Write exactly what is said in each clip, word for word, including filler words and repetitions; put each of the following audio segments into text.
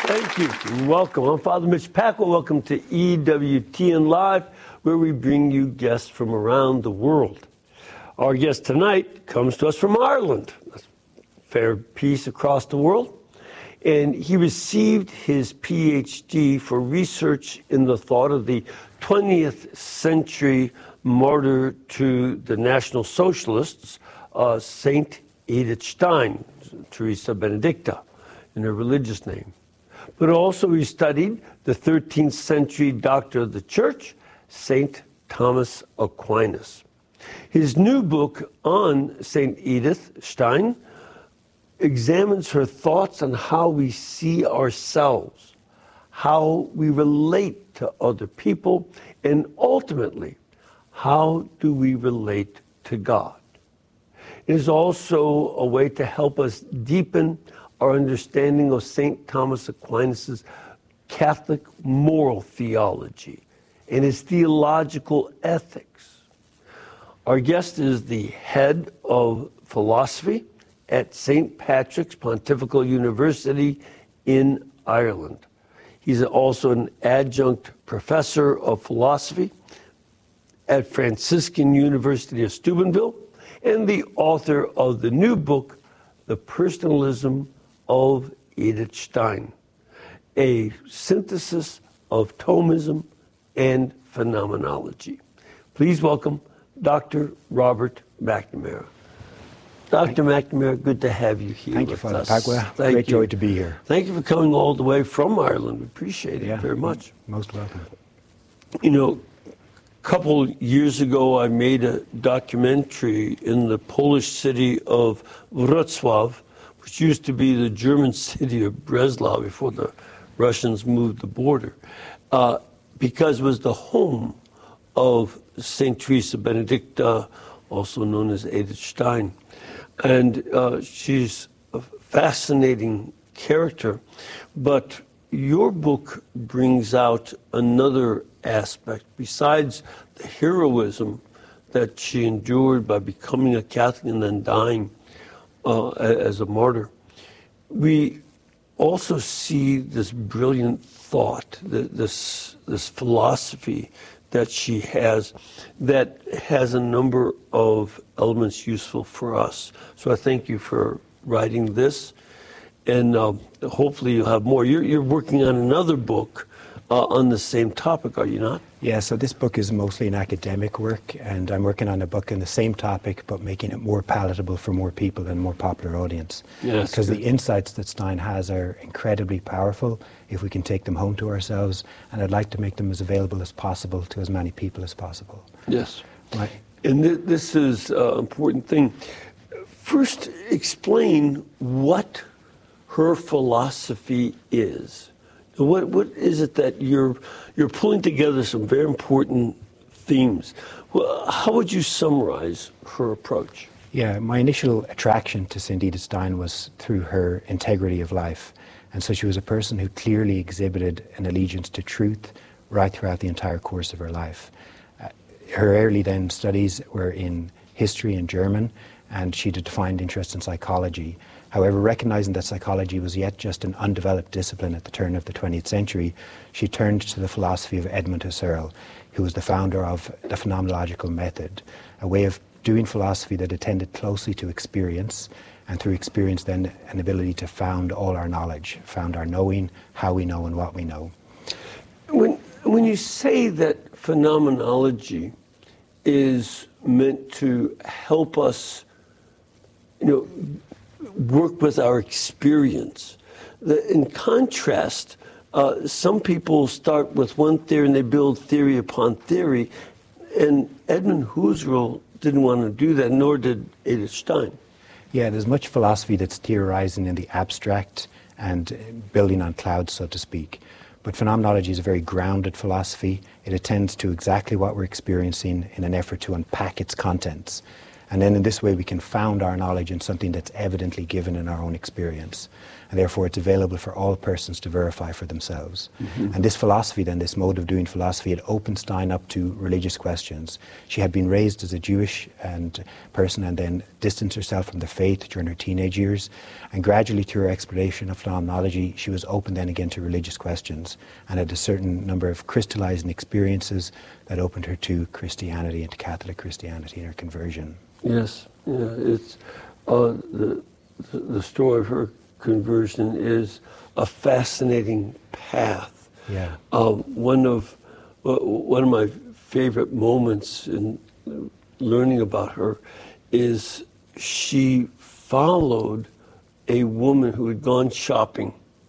Thank you. Welcome. I'm Father Mitch Pacwa. Welcome to E W T N Live, where we bring you guests from around the world. Our guest tonight comes to us from Ireland, a fair piece across the world. And he received his P H D for research in the thought of the twentieth century martyr to the National Socialists, uh, Saint Edith Stein, Teresa Benedicta, in her religious name. But also he studied the thirteenth century doctor of the church, Saint Thomas Aquinas. His new book on Saint Edith Stein examines her thoughts on how we see ourselves, how we relate to other people, and ultimately, how do we relate to God? It is also a way to help us deepen our understanding of Saint Thomas Aquinas' Catholic moral theology and his theological ethics. Our guest is the head of philosophy at Saint Patrick's Pontifical University in Ireland. He's also an adjunct professor of philosophy at Franciscan University of Steubenville and the author of the new book, The Personalism of Edith Stein, a synthesis of Thomism and phenomenology. Please welcome Doctor Robert McNamara. Doctor McNamara, good to have you here. Thank you, Father Pacwa. Great joy to be here. Thank you for coming all the way from Ireland. We appreciate it yeah, very much. Most welcome. You know, a couple years ago, I made a documentary in the Polish city of Wrocław, which used to be the German city of Breslau before the Russians moved the border, uh, because it was the home of Saint Teresa Benedicta, also known as Edith Stein. And uh, she's a fascinating character, but your book brings out another aspect besides the heroism that she endured by becoming a Catholic and then dying uh, as a martyr. We also see this brilliant thought, this this philosophy that she has that has a number of elements useful for us. So I thank you for writing this, and uh, hopefully you'll have more. You're, you're working on another book uh, on the same topic, are you not? Yeah, so this book is mostly an academic work, and I'm working on a book on the same topic, but making it more palatable for more people and more popular audience. Yes, because the insights that Stein has are incredibly powerful if we can take them home to ourselves, and I'd like to make them as available as possible to as many people as possible. Yes. Right. And th this is an important thing. First, explain what her philosophy is. What what is it that you're you're pulling together some very important themes? Well, how would you summarize her approach? Yeah, my initial attraction to Saint Edith Stein was through her integrity of life. And so she was a person who clearly exhibited an allegiance to truth right throughout the entire course of her life. Uh, her early then studies were in history and German, and she had a defined interest in psychology. However, recognizing that psychology was yet just an undeveloped discipline at the turn of the twentieth century, she turned to the philosophy of Edmund Husserl, who was the founder of the phenomenological method, a way of doing philosophy that attended closely to experience, and through experience then an ability to found all our knowledge, found our knowing, how we know and what we know. When, when you say that phenomenology is meant to help us, you know, work with our experience. The, in contrast, uh, some people start with one theory and they build theory upon theory, and Edmund Husserl didn't want to do that, nor did Edith Stein. Yeah, there's much philosophy that's theorizing in the abstract and building on clouds, so to speak. But phenomenology is a very grounded philosophy. It attends to exactly what we're experiencing in an effort to unpack its contents. And then in this way we can found our knowledge in something that's evidently given in our own experience. and therefore it's available for all persons to verify for themselves. Mm-hmm. And this philosophy then, this mode of doing philosophy, had opened Stein up to religious questions. She had been raised as a Jewish and person and then distanced herself from the faith during her teenage years, and gradually through her exploration of phenomenology, she was open then again to religious questions and had a certain number of crystallizing experiences that opened her to Christianity and to Catholic Christianity in her conversion. Yes, yeah, it's uh, the the story of her conversion is a fascinating path. Yeah. Um, one of uh, one of my favorite moments in learning about her is she followed a woman who had gone shopping,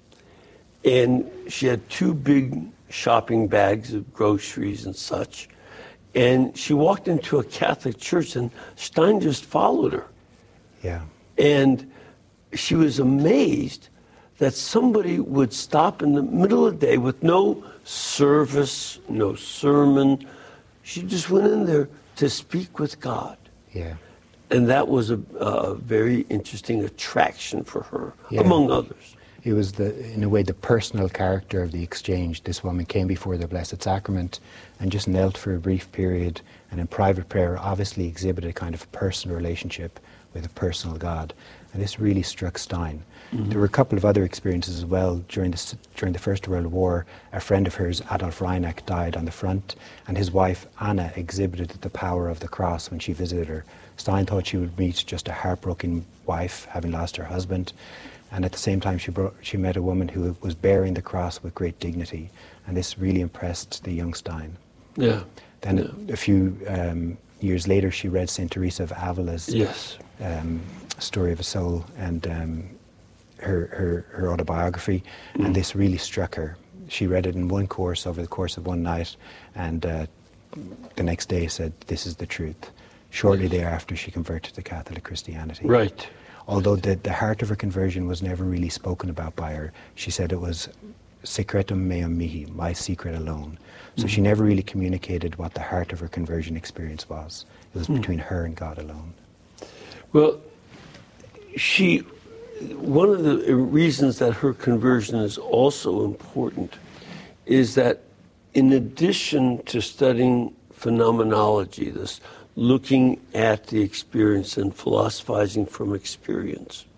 and she had two big shopping bags of groceries and such. And she walked into a Catholic church, and Stein just followed her. Yeah. And she was amazed that somebody would stop in the middle of the day with no service, no sermon. She just went in there to speak with God. Yeah. And that was a, a very interesting attraction for her, Yeah. among others. It was, the, in a way, the personal character of the exchange. This woman came before the Blessed Sacrament and just knelt for a brief period, and in private prayer obviously exhibited a kind of personal relationship with a personal God. And this really struck Stein. Mm-hmm. There were a couple of other experiences as well. During the, during the First World War, a friend of hers, Adolf Reinach, died on the front, and his wife, Anna, exhibited the power of the cross when she visited her. Stein thought she would meet just a heartbroken wife, having lost her husband, and at the same time she, brought, she met a woman who was bearing the cross with great dignity, and this really impressed the young Stein. Yeah. Then yeah. A, a few um, years later, she read Saint Teresa of Avila's yes. um, Story of a Soul and um, her, her, her autobiography, mm. and this really struck her. She read it in one course over the course of one night, and uh, the next day said, "This is the truth." Shortly yes. thereafter, she converted to Catholic Christianity. Right. Although the, the heart of her conversion was never really spoken about by her, she said it was secretum meum mihi, my secret alone. So mm-hmm. she never really communicated what the heart of her conversion experience was. It was mm. between her and God alone. Well, she, one of the reasons that her conversion is also important is that in addition to studying phenomenology, this looking at the experience and philosophizing from experience,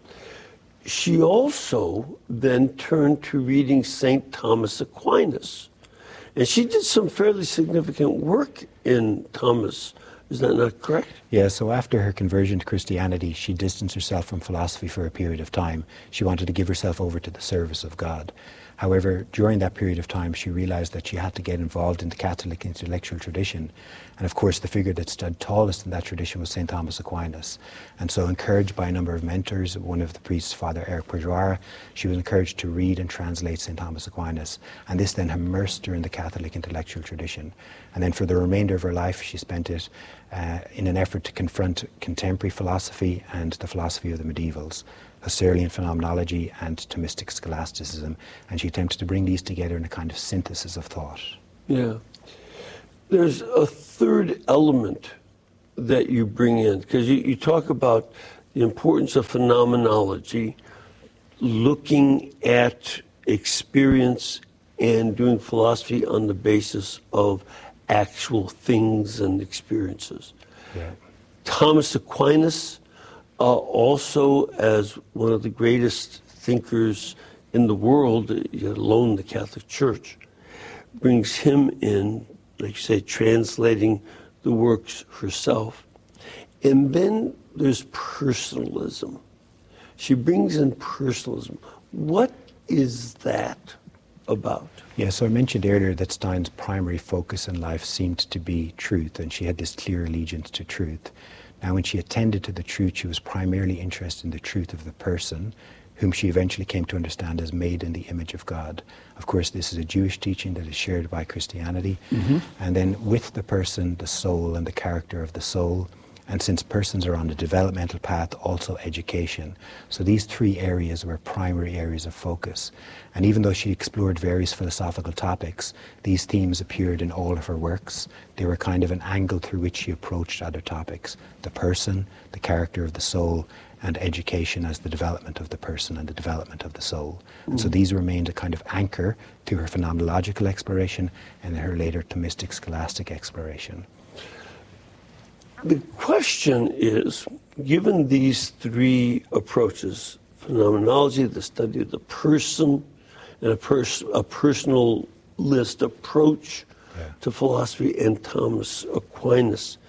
she also then turned to reading Saint Thomas Aquinas. And she did some fairly significant work in Thomas. Is that not correct? Yeah, so after her conversion to Christianity, she distanced herself from philosophy for a period of time. She wanted to give herself over to the service of God. However, during that period of time, she realized that she had to get involved in the Catholic intellectual tradition. And of course, the figure that stood tallest in that tradition was Saint Thomas Aquinas. And so, encouraged by a number of mentors, one of the priests, Father Eric Perjoara, she was encouraged to read and translate Saint Thomas Aquinas. And this then immersed her in the Catholic intellectual tradition. And then for the remainder of her life, she spent it uh, in an effort to confront contemporary philosophy and the philosophy of the medievals, Husserlian phenomenology and Thomistic scholasticism, and she attempted to bring these together in a kind of synthesis of thought. Yeah. There's a third element that you bring in, because you, you talk about the importance of phenomenology, looking at experience and doing philosophy on the basis of actual things and experiences. Yeah. Thomas Aquinas, Uh, also, as one of the greatest thinkers in the world, yet alone the Catholic Church, brings him in, like you say, translating the works herself. And then there's personalism. She brings in personalism. What is that about? Yeah, so I mentioned earlier that Stein's primary focus in life seemed to be truth, and she had this clear allegiance to truth. Now, when she attended to the truth, she was primarily interested in the truth of the person, whom she eventually came to understand as made in the image of God. Of course, this is a Jewish teaching that is shared by Christianity. Mm-hmm. And then with the person, the soul and the character of the soul, And since persons are on the developmental path, also education. So these three areas were primary areas of focus. And even though she explored various philosophical topics, these themes appeared in all of her works. They were kind of an angle through which she approached other topics: the person, the character of the soul, and education as the development of the person and the development of the soul. Mm. And so these remained a kind of anchor to her phenomenological exploration and her later Thomistic scholastic exploration. The question is, given these three approaches, phenomenology, the study of the person, and a, pers- a personalist approach yeah. to philosophy, and Thomas Aquinas,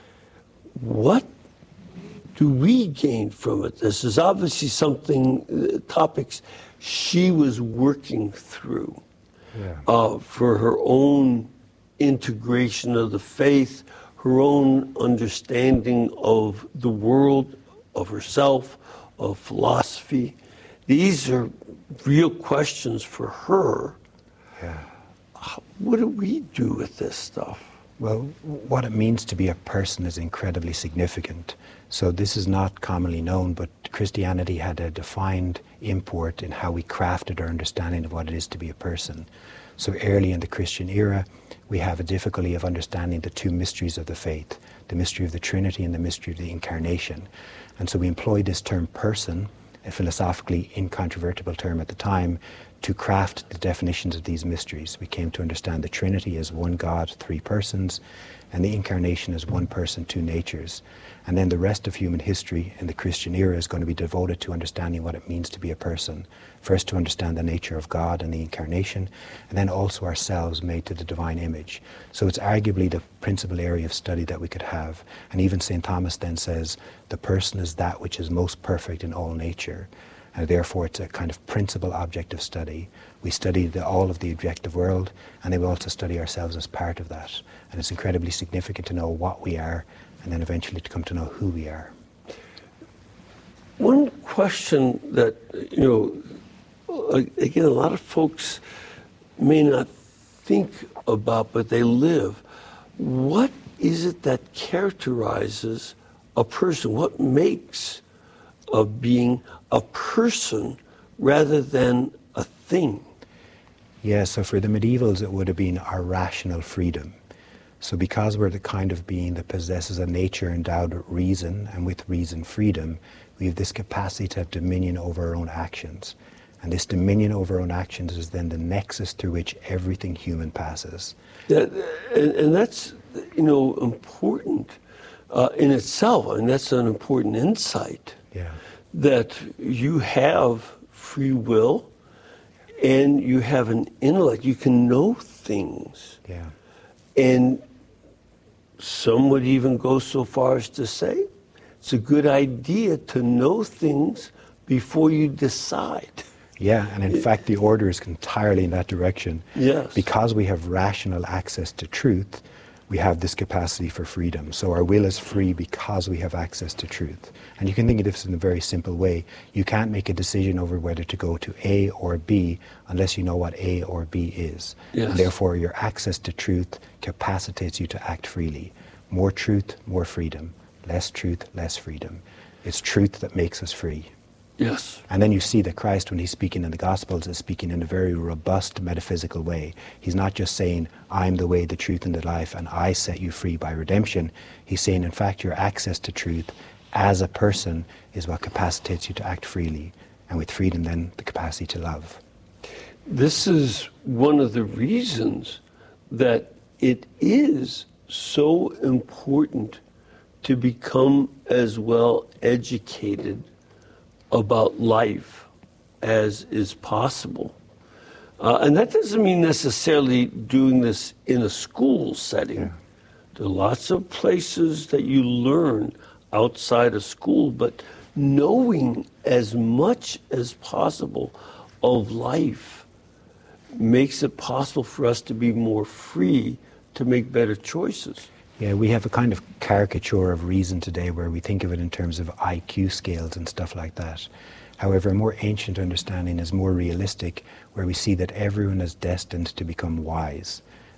what do we gain from it? This is obviously something, uh, topics she was working through yeah. uh, for her own integration of the faith, her own understanding of the world, of herself, of philosophy. These are real questions for her. Yeah. What do we do with this stuff? Well, what it means to be a person is incredibly significant. So this is not commonly known, but Christianity had a defined import in how we crafted our understanding of what it is to be a person. So early in the Christian era, we have a difficulty of understanding the two mysteries of the faith, the mystery of the Trinity and the mystery of the Incarnation. And so we employed this term person, a philosophically incontrovertible term at the time, to craft the definitions of these mysteries. We came to understand the Trinity as one God, three persons, and the Incarnation as one person, two natures. And then the rest of human history in the Christian era is going to be devoted to understanding what it means to be a person. First, to understand the nature of God and the Incarnation, and then also ourselves made to the divine image. So it's arguably the principal area of study that we could have. And even Saint Thomas then says, the person is that which is most perfect in all nature. And therefore it's a kind of principal object of study. We study the, all of the objective world, and then we also study ourselves as part of that. And it's incredibly significant to know what we are, and then eventually to come to know who we are. One question that, you know, again, a lot of folks may not think about, but they live. What is it that characterizes a person? What makes of being a person rather than a thing? Yeah, so for the medievals it would have been our rational freedom. So because we're the kind of being that possesses a nature endowed with reason, and with reason freedom, we have this capacity to have dominion over our own actions. And this dominion over our own actions is then the nexus through which everything human passes. That, and, and that's, you know, important uh, in itself, and that's an important insight. Yeah. That you have free will and you have an intellect. You can know things. Yeah. And some would even go so far as to say it's a good idea to know things before you decide. Yeah, and in fact the order is entirely in that direction. Yes. Because we have rational access to truth, we have this capacity for freedom. So our will is free because we have access to truth. And you can think of this in a very simple way. You can't make a decision over whether to go to A or B unless you know what A or B is. Yes. And therefore your access to truth capacitates you to act freely. More truth, more freedom. Less truth, less freedom. It's truth that makes us free. Yes. And then you see that Christ, when he's speaking in the Gospels, is speaking in a very robust metaphysical way. He's not just saying, I'm the way, the truth, and the life, and I set you free by redemption. He's saying, in fact, your access to truth as a person is what capacitates you to act freely. And with freedom, then, the capacity to love. This is one of the reasons that it is so important to become as well educated about life as is possible. Uh, and that doesn't mean necessarily doing this in a school setting. Yeah. There are lots of places that you learn outside of school, but knowing as much as possible of life makes it possible for us to be more free to make better choices. Yeah, we have a kind of caricature of reason today where we think of it in terms of I Q scales and stuff like that. However, a more ancient understanding is more realistic, where we see that everyone is destined to become wise.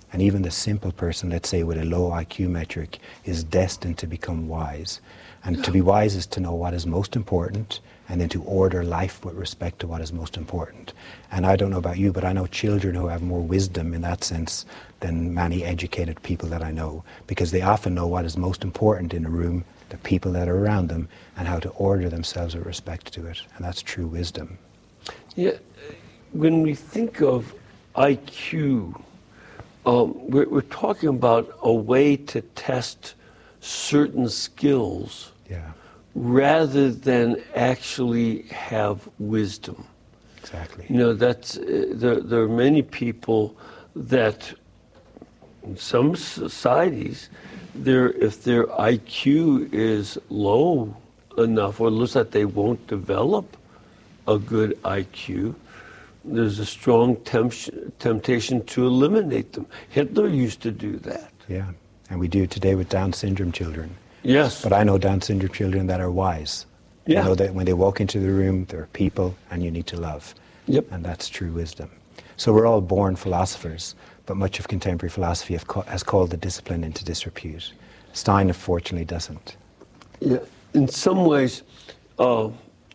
And even the simple person, let's say with a low I Q metric, is destined to become wise. And to be wise is to know what is most important, and then to order life with respect to what is most important. And I don't know about you, but I know children who have more wisdom in that sense than many educated people that I know, because they often know what is most important in a room, the people that are around them, and how to order themselves with respect to it. And that's true wisdom. Yeah, when we think of I Q, um, we're, we're talking about a way to test certain skills Yeah, rather than actually have wisdom. exactly. You know, that's, uh, there, there are many people that in some societies, their, if their I Q is low enough, or looks like they won't develop a good I Q, there's a strong temp- temptation to eliminate them. Hitler used to do that. Yeah, and we do it today with Down syndrome children. Yes. But I know Down syndrome children that are wise. Yeah. You know that when they walk into the room, there are people and you need to love. Yep. And that's true wisdom. So we're all born philosophers, but much of contemporary philosophy have ca- has called the discipline into disrepute. Stein, unfortunately, doesn't. Yeah. In some ways, uh,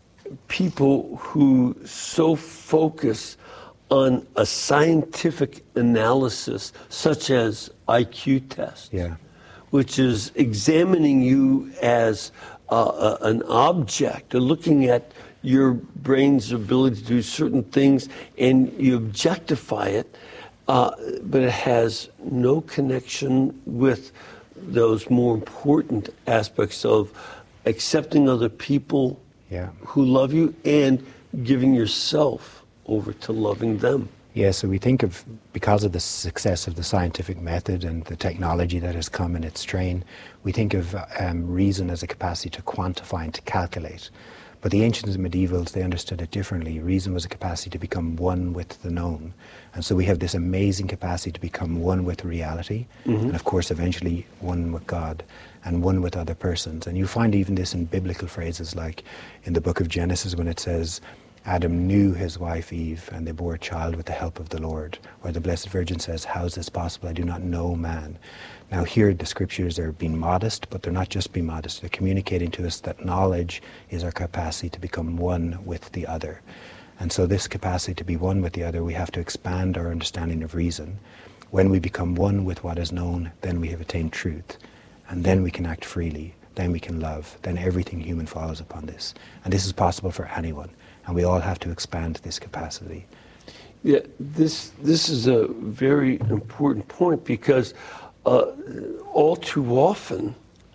people who so focus on a scientific analysis, such as I Q tests, Yeah. which is examining you as uh, a, an object, or looking at your brain's ability to do certain things, and you objectify it, uh, but it has no connection with those more important aspects of accepting other people Yeah. who love you and giving yourself over to loving them. Yeah, so we think of, because of the success of the scientific method and the technology that has come in its train, we think of um, reason as a capacity to quantify and to calculate. But the ancients and medievals, they understood it differently. Reason was a capacity to become one with the known. And so we have this amazing capacity to become one with reality, mm-hmm. and of course eventually one with God, and one with other persons. And you find even this in biblical phrases, like in the book of Genesis when it says, Adam knew his wife Eve, and they bore a child with the help of the Lord. Or the Blessed Virgin says, how is this possible? I do not know man. Now here the scriptures are being modest, but they're not just being modest. They're communicating to us that knowledge is our capacity to become one with the other. And so this capacity to be one with the other, we have to expand our understanding of reason. When we become one with what is known, then we have attained truth. And then we can act freely. Then we can love. Then everything human follows upon this. And this is possible for anyone. And we all have to expand this capacity. Yeah, this this is a very important point, because uh, all too often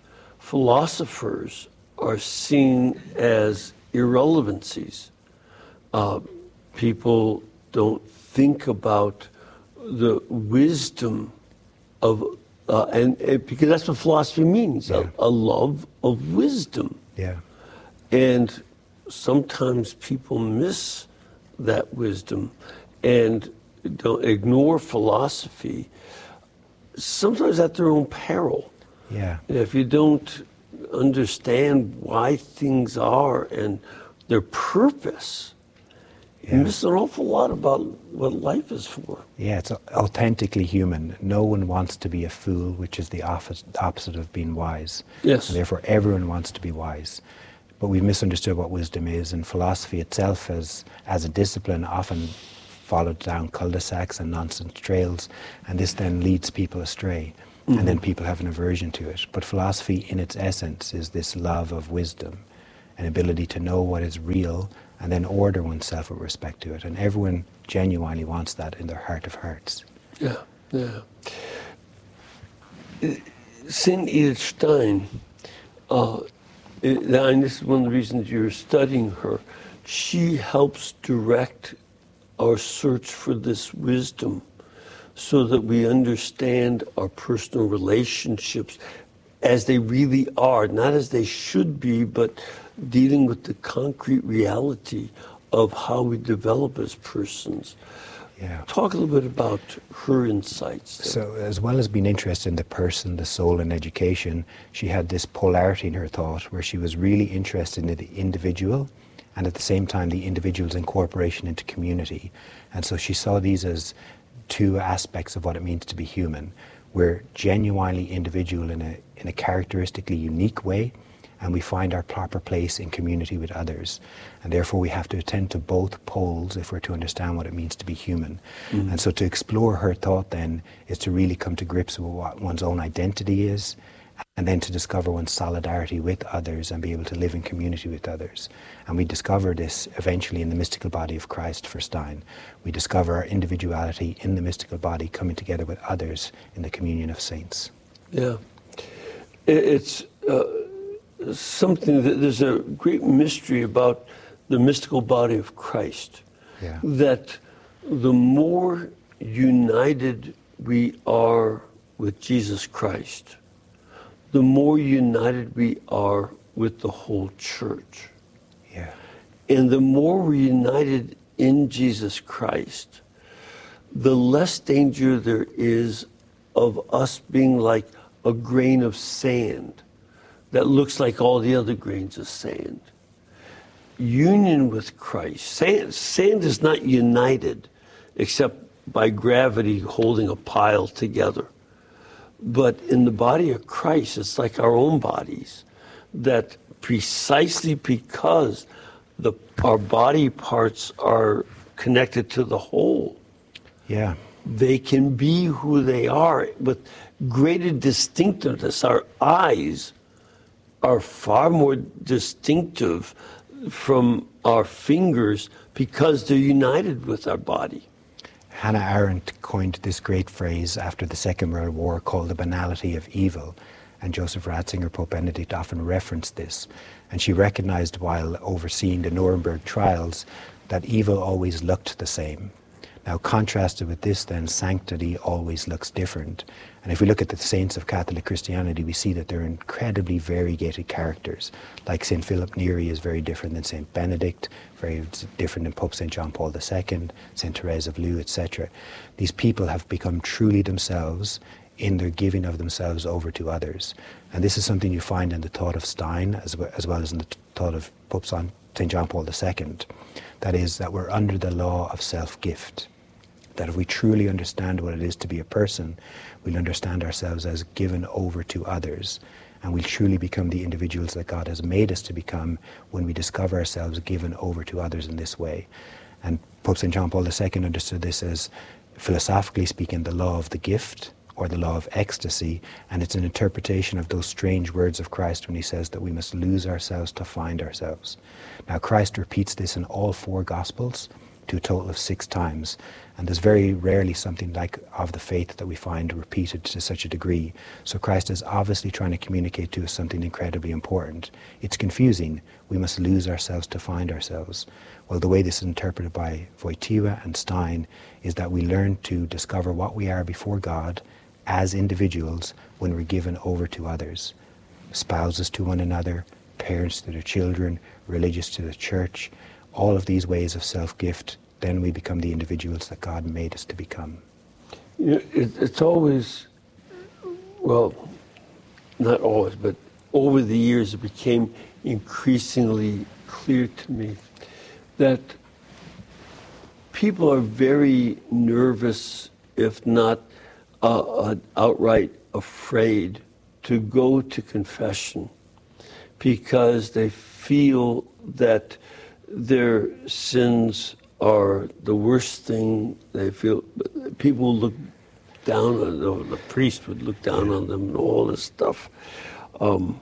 philosophers are seen as irrelevancies. Uh, people don't think about the wisdom of, uh, and, and because that's what philosophy means, yeah. a, a love of wisdom. Yeah. And sometimes people miss that wisdom and don't ignore philosophy, sometimes at their own peril. Yeah. If you don't understand why things are and their purpose, yeah. you miss an awful lot about what life is for. Yeah, it's authentically human. No one wants to be a fool, which is the opposite of being wise. Yes. And therefore everyone wants to be wise. But we've misunderstood what wisdom is, and philosophy itself as, as a discipline often followed down cul-de-sacs and nonsense trails, and this then leads people astray, mm-hmm. and then people have an aversion to it. But philosophy in its essence is this love of wisdom, an ability to know what is real and then order oneself with respect to it. And everyone genuinely wants that in their heart of hearts. Yeah, yeah. Saint Edith Stein, uh, and this is one of the reasons you're studying her, she helps direct our search for this wisdom so that we understand our personal relationships as they really are, not as they should be, but dealing with the concrete reality of how we develop as persons. Yeah. Talk a little bit about her insights. So as well as being interested in the person, the soul, and education, she had this polarity in her thought where she was really interested in the individual and at the same time the individual's incorporation into community. And so she saw these as two aspects of what it means to be human. We're genuinely individual in a, in a characteristically unique way, and we find our proper place in community with others. And therefore we have to attend to both poles if we're to understand what it means to be human. Mm. And so to explore her thought then is to really come to grips with what one's own identity is, and then to discover one's solidarity with others and be able to live in community with others. And we discover this eventually in the mystical body of Christ for Stein. We discover our individuality in the mystical body coming together with others in the communion of saints. Yeah. It's uh, something that there's a great mystery about the mystical body of Christ. Yeah. That the more united we are with Jesus Christ, the more united we are with the whole church. Yeah. And the more we're united in Jesus Christ, the less danger there is of us being like a grain of sand that looks like all the other grains of sand. Union with Christ. Sand, sand is not united except by gravity holding a pile together. But in the body of Christ, it's like our own bodies, that precisely because the our body parts are connected to the whole, yeah, they can be who they are with greater distinctiveness. Our eyes are far more distinctive from our fingers because they're united with our body. Hannah Arendt coined this great phrase after the Second World War called the banality of evil, and Joseph Ratzinger, Pope Benedict, often referenced this. And she recognized while overseeing the Nuremberg trials that evil always looked the same. Now, contrasted with this, then, sanctity always looks different. And if we look at the saints of Catholic Christianity, we see that they're incredibly variegated characters. Like Saint Philip Neri is very different than Saint Benedict, very different than Pope Saint John Paul the Second, Saint Therese of Lisieux, et cetera. These people have become truly themselves in their giving of themselves over to others. And this is something you find in the thought of Stein, as well as, well as in the thought of Pope Saint John Paul the Second. That is, that we're under the law of self-gift. That if we truly understand what it is to be a person, we'll understand ourselves as given over to others, and we'll truly become the individuals that God has made us to become when we discover ourselves given over to others in this way. And Pope Saint John Paul the Second understood this as, philosophically speaking, the law of the gift, or the law of ecstasy, and it's an interpretation of those strange words of Christ when he says that we must lose ourselves to find ourselves. Now, Christ repeats this in all four Gospels to a total of six times, and there's very rarely something like of the faith that we find repeated to such a degree. So Christ is obviously trying to communicate to us something incredibly important. It's confusing. We must lose ourselves to find ourselves. Well, the way this is interpreted by Wojtyła and Stein is that we learn to discover what we are before God as individuals when we're given over to others. Spouses to one another, parents to their children, religious to the church, all of these ways of self-gift, then we become the individuals that God made us to become. You know, it, it's always, well, not always, but over the years it became increasingly clear to me that people are very nervous, if not uh, uh, outright afraid, to go to confession because they feel that their sins are the worst thing. They feel people look down on them, the priest would look down on them and all this stuff. Um,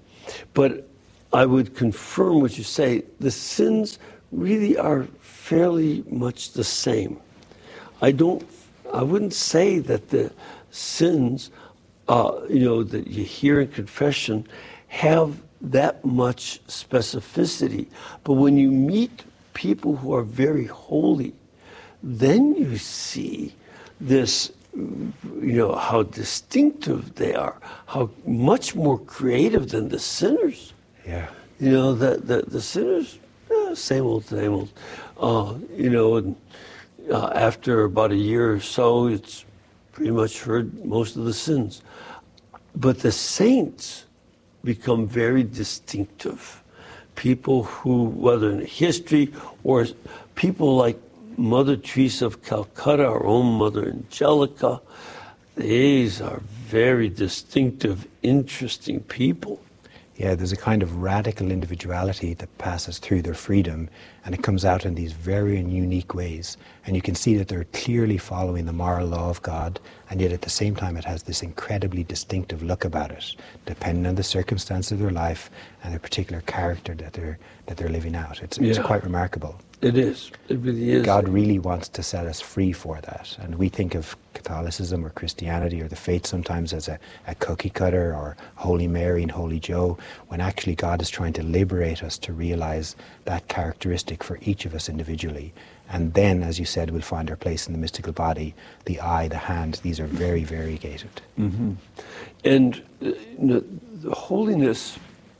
but I would confirm what you say. The sins really are fairly much the same. I don't, I wouldn't say that the sins, uh, you know, that you hear in confession have that much specificity. But when you meet people who are very holy, then you see this, you know, how distinctive they are, how much more creative than the sinners. Yeah. You know, the, the, the sinners, eh, same old, same old. Uh, you know, and uh, after about a year or so, it's pretty much heard most of the sins. But the saints become very distinctive. People who, whether in history or people like Mother Teresa of Calcutta, our own Mother Angelica. These are very distinctive, interesting people. Yeah, there's a kind of radical individuality that passes through their freedom, and it comes out in these very unique ways. And you can see that they're clearly following the moral law of God, and yet at the same time it has this incredibly distinctive look about it, depending on the circumstance of their life and the particular character that they're that they're living out. It's, it's Yeah. quite remarkable. It is. It really is. God really wants to set us free for that. And we think of Catholicism or Christianity or the faith sometimes as a, a cookie cutter or Holy Mary and Holy Joe, when actually God is trying to liberate us to realize that characteristic for each of us individually. And then, as you said, we'll find our place in the mystical body, the eye, the hand. These are very variegated. Mm-hmm. And uh, you know, the holiness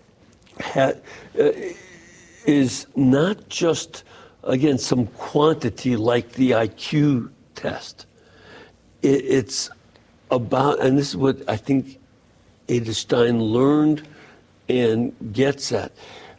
ha- uh, is not just, again, some quantity like the I Q test. It, it's about, and this is what I think Edith Stein learned and gets at.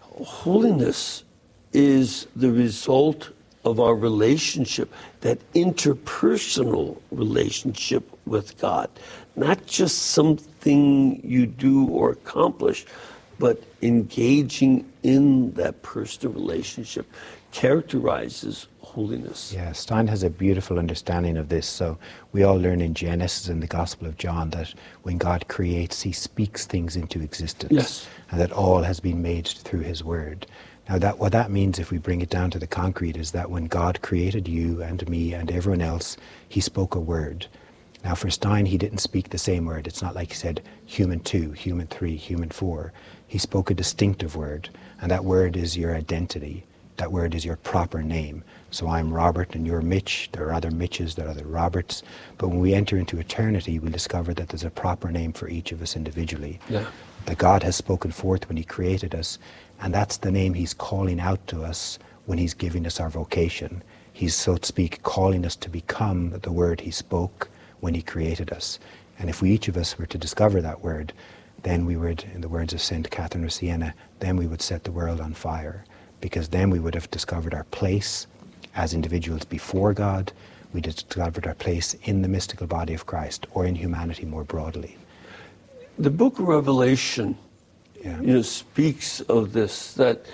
Holiness is the result of our relationship, that interpersonal relationship with God. Not just something you do or accomplish, but engaging in that personal relationship characterizes holiness. Yeah, Stein has a beautiful understanding of this. So we all learn in Genesis and the Gospel of John that when God creates, he speaks things into existence. Yes. And that all has been made through his word. Now, that what that means, if we bring it down to the concrete, is that when God created you and me and everyone else, he spoke a word. Now, for Stein, he didn't speak the same word. It's not like he said human two, human three, human four. He spoke a distinctive word, and that word is your identity. That word is your proper name. So I'm Robert and you're Mitch. There are other Mitches, there are other Roberts. But when we enter into eternity, we'll discover that there's a proper name for each of us individually. Yeah. That God has spoken forth when he created us, and that's the name he's calling out to us when he's giving us our vocation. He's, so to speak, calling us to become the word he spoke when he created us. And if we each of us were to discover that word, then we would, in the words of Saint Catherine of Siena, then we would set the world on fire. Because then we would have discovered our place as individuals before God. We'd have discovered our place in the mystical body of Christ, or in humanity more broadly. The book of Revelation, Yeah. you know, speaks of this, that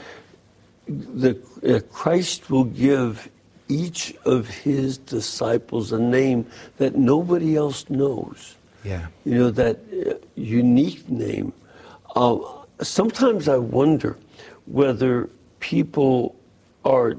the uh, Christ will give each of his disciples a name that nobody else knows. Yeah. You know, that uh, unique name. Uh, sometimes I wonder whether people are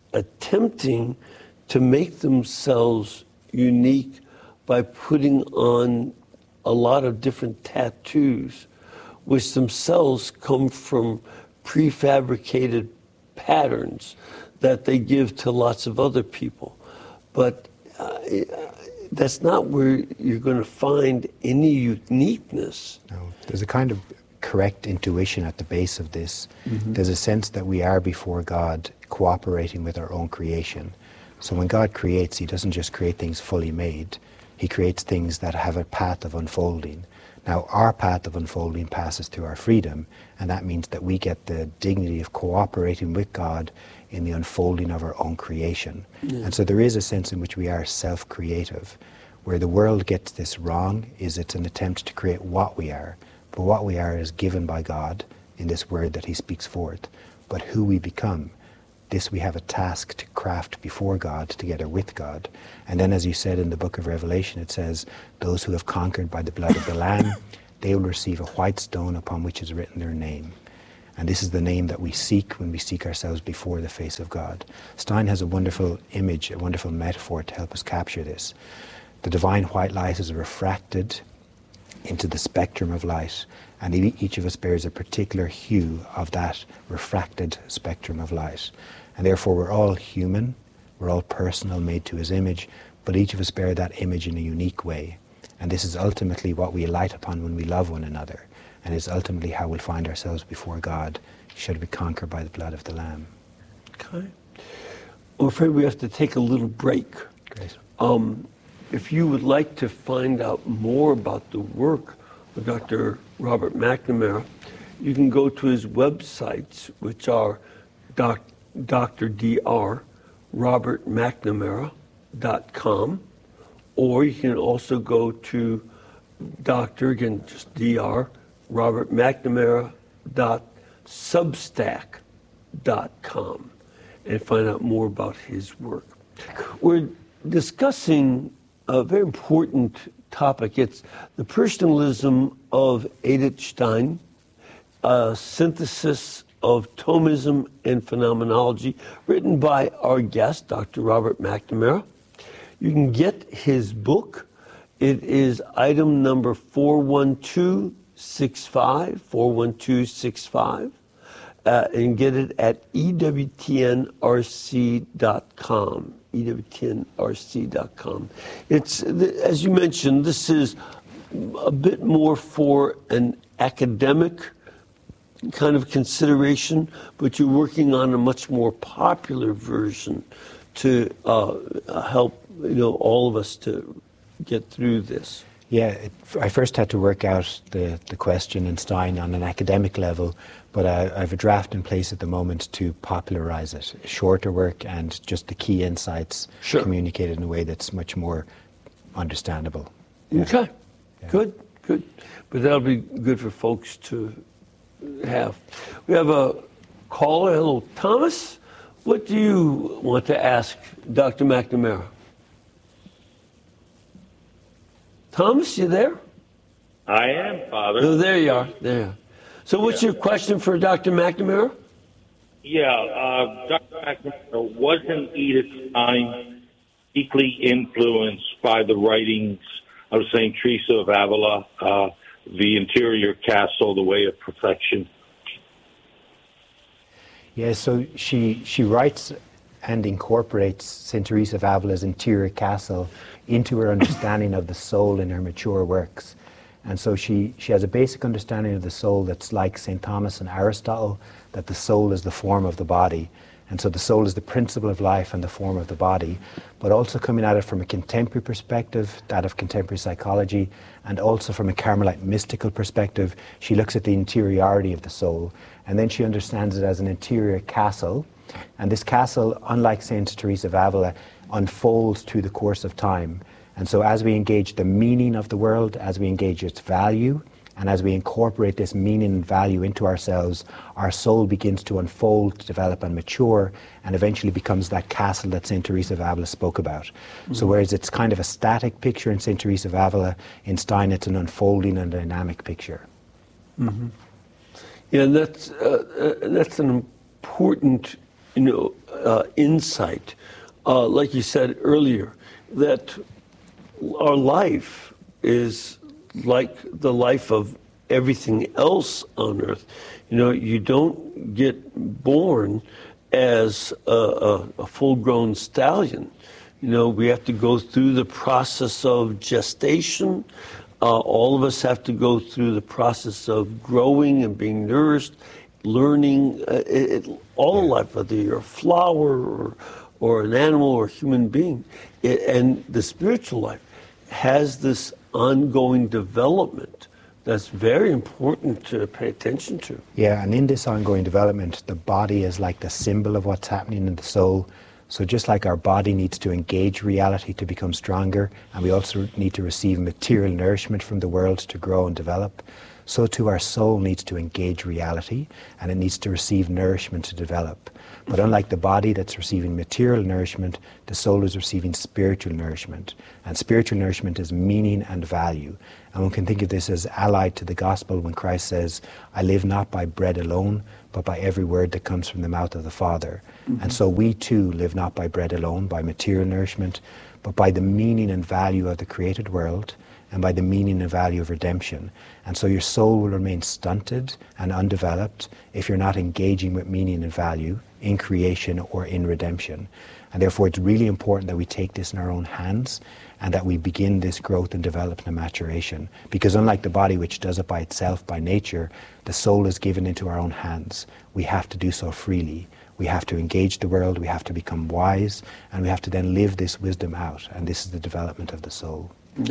attempting to make themselves unique by putting on a lot of different tattoos, which themselves come from prefabricated patterns that they give to lots of other people. But uh, that's not where you're going to find any uniqueness. No, there's a kind of correct intuition at the base of this. Mm-hmm. There's a sense that we are before God cooperating with our own creation. So when God creates, he doesn't just create things fully made. He creates things that have a path of unfolding. Now, our path of unfolding passes through our freedom, and that means that we get the dignity of cooperating with God in the unfolding of our own creation. Yeah. And so there is a sense in which we are self-creative. Where the world gets this wrong is it's an attempt to create what we are. But what we are is given by God in this word that he speaks forth. But who we become, this we have a task to craft before God, together with God. And then, as you said in the book of Revelation, it says, those who have conquered by the blood of the Lamb, they will receive a white stone upon which is written their name. And this is the name that we seek when we seek ourselves before the face of God. Stein has a wonderful image, a wonderful metaphor to help us capture this. The divine white light is refracted into the spectrum of light, and each of us bears a particular hue of that refracted spectrum of light. And therefore we're all human, we're all personal, made to his image, but each of us bear that image in a unique way. And this is ultimately what we light upon when we love one another, and is ultimately how we'll find ourselves before God, should we conquer by the blood of the Lamb. Okay. I'm afraid we have to take a little break. Great. Um, if you would like to find out more about the work of Doctor Robert McNamara, you can go to his websites, which are doc, Doctor D R robert mcnamara dot com, or you can also go to Doctor again, just Dr Robert McNamara dot substack dot com and find out more about his work. We're discussing a very important topic. It's the personalism of Edith Stein, a synthesis of Thomism and phenomenology, written by our guest, Doctor Robert McNamara. You can get his book. It is item number four one two six five, four one two six five, uh, and get it at E W T N R C dot com, E W T N R C dot com. It's, as you mentioned, this is a bit more for an academic kind of consideration, but you're working on a much more popular version to uh, help, you know, all of us to get through this. Yeah, it, I first had to work out the, the question in Stein on an academic level, but I, I have a draft in place at the moment to popularize it. Shorter work and just the key insights sure. communicated in a way that's much more understandable. Yeah. Okay, yeah. good, good. But that'll be good for folks to have. We have a caller. Hello, Thomas. What do you want to ask Doctor McNamara? Thomas, you there? I am, Father. Oh, there you are. There. So what's yeah. your question for Doctor McNamara? Yeah, uh, Doctor McNamara, wasn't Edith Stein deeply influenced by the writings of Saint Teresa of Avila, uh, The Interior Castle, The Way of Perfection? Yeah, so she, she writes and incorporates Saint Teresa of Avila's Interior Castle into her understanding of the soul in her mature works. And so she, she has a basic understanding of the soul that's like Saint Thomas and Aristotle, that the soul is the form of the body. And so the soul is the principle of life and the form of the body, but also coming at it from a contemporary perspective, that of contemporary psychology, and also from a Carmelite mystical perspective. She looks at the interiority of the soul, and then she understands it as an interior castle. And this castle, unlike Saint Teresa of Avila, unfolds through the course of time. And so as we engage the meaning of the world, as we engage its value, and as we incorporate this meaning and value into ourselves, our soul begins to unfold, develop and mature, and eventually becomes that castle that Saint Teresa of Avila spoke about. Mm-hmm. So whereas it's kind of a static picture in Saint Teresa of Avila, in Stein it's an unfolding and dynamic picture. Mm-hmm. Yeah, and that's, uh, uh, that's an important, you know, uh, insight. Uh, like you said earlier, that our life is like the life of everything else on earth. You know, you don't get born as a, a, a full-grown stallion. You know, we have to go through the process of gestation. Uh, all of us have to go through the process of growing and being nourished, learning. Uh, it, it, all of life, whether you're a flower or, or an animal or a human being. It, and the spiritual life has this ongoing development that's very important to pay attention to. Yeah, and in this ongoing development, the body is like the symbol of what's happening in the soul. So just like our body needs to engage reality to become stronger, and we also need to receive material nourishment from the world to grow and develop, so too our soul needs to engage reality, and it needs to receive nourishment to develop. But unlike the body that's receiving material nourishment, the soul is receiving spiritual nourishment. And spiritual nourishment is meaning and value. And one can think of this as allied to the gospel when Christ says, I live not by bread alone, but by every word that comes from the mouth of the Father. Mm-hmm. And so we too live not by bread alone, by material nourishment, but by the meaning and value of the created world, and by the meaning and value of redemption. And so your soul will remain stunted and undeveloped if you're not engaging with meaning and value in creation or in redemption. And therefore it's really important that we take this in our own hands and that we begin this growth and development and maturation. Because unlike the body, which does it by itself, by nature, the soul is given into our own hands. We have to do so freely. We have to engage the world, we have to become wise, and we have to then live this wisdom out. And this is the development of the soul. Yeah.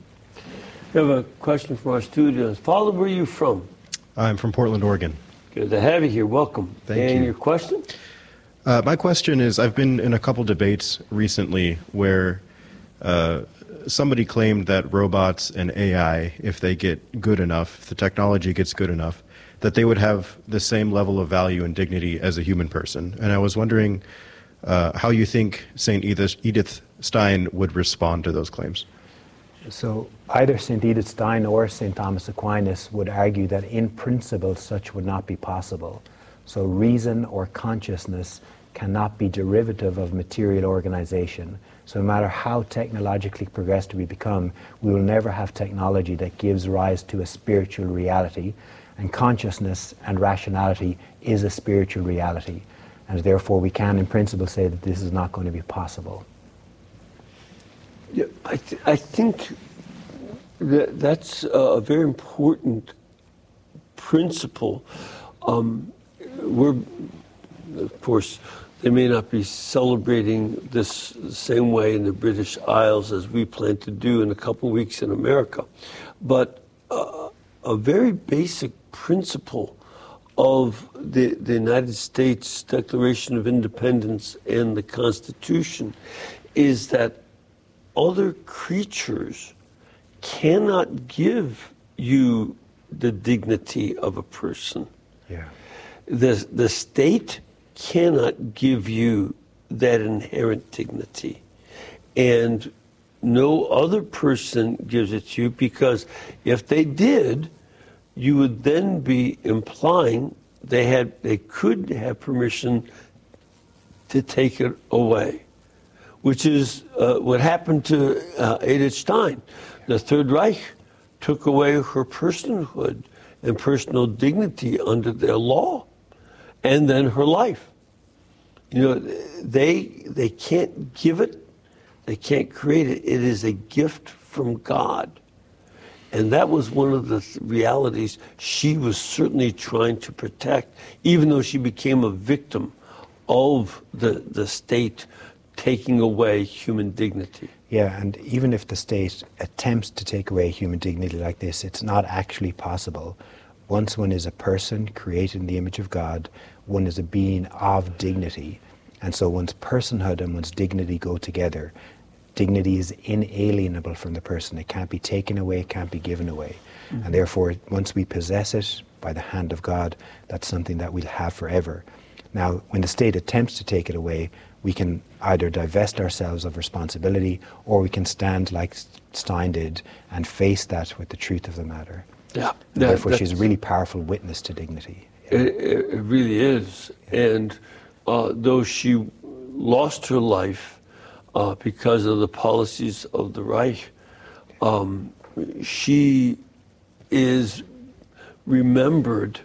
We have a question from our studios. Father, where are you from? I'm from Portland, Oregon. Good to have you here. Welcome. Thank and you. your question? Uh, my question is, I've been in a couple debates recently where uh, somebody claimed that robots and A I, if they get good enough, if the technology gets good enough, that they would have the same level of value and dignity as a human person. And I was wondering uh, how you think Saint Edith, Edith Stein would respond to those claims. So either Saint Edith Stein or Saint Thomas Aquinas would argue that in principle such would not be possible. So reason or consciousness cannot be derivative of material organization. So no matter how technologically progressive we become, we will never have technology that gives rise to a spiritual reality. And consciousness and rationality is a spiritual reality. And therefore we can in principle say that this is not going to be possible. Yeah, I, th- I think that that's a very important principle. Um, we're, of course, they may not be celebrating this the same way in the British Isles as we plan to do in a couple of weeks in America, but uh, a very basic principle of the, the United States Declaration of Independence and the Constitution is that other creatures cannot give you the dignity of a person. Yeah. The, the state cannot give you that inherent dignity. And no other person gives it to you, because if they did, you would then be implying they had they could have permission to take it away, which is uh, what happened to uh, Edith Stein. The Third Reich took away her personhood and personal dignity under their law, and then her life. You know, they they can't give it, they can't create it. It is a gift from God. And that was one of the th- realities she was certainly trying to protect, even though she became a victim of the, the state taking away human dignity. Yeah, and even if the state attempts to take away human dignity like this, it's not actually possible. Once one is a person created in the image of God, one is a being of dignity. And so one's personhood and one's dignity go together. Dignity is inalienable from the person. It can't be taken away, it can't be given away. Mm-hmm. And therefore, once we possess it by the hand of God, that's something that we'll have forever. Now, when the state attempts to take it away, we can either divest ourselves of responsibility, or we can stand like Stein did and face that with the truth of the matter. Yeah. And that, therefore, she's a really powerful witness to dignity. Yeah. It, it really is. Yeah. And uh, though she lost her life uh, because of the policies of the Reich, um, she is remembered,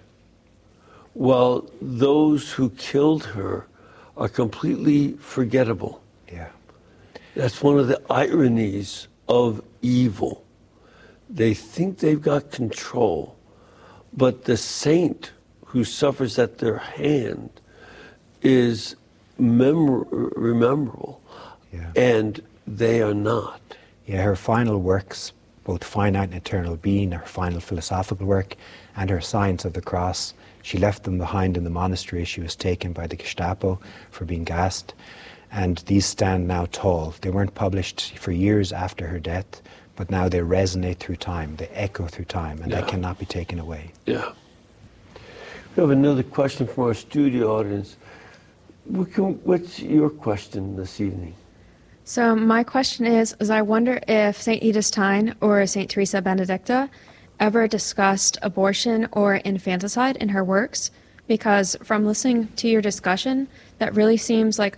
while those who killed her are completely forgettable. Yeah. That's one of the ironies of evil. They think they've got control, but the saint who suffers at their hand is memor- rememberable, yeah. and they are not. Yeah, her final works, both Finite and Eternal Being, her final philosophical work, and her Science of the Cross, she left them behind in the monastery. She was taken by the Gestapo for being gassed, and these stand now tall. They weren't published for years after her death, but now they resonate through time, they echo through time, and yeah. that cannot be taken away. Yeah. We have another question from our studio audience. What's your question this evening? So my question is, is I wonder if Saint Edith Stein or Saint Teresa Benedicta ever discussed abortion or infanticide in her works, because from listening to your discussion, that really seems like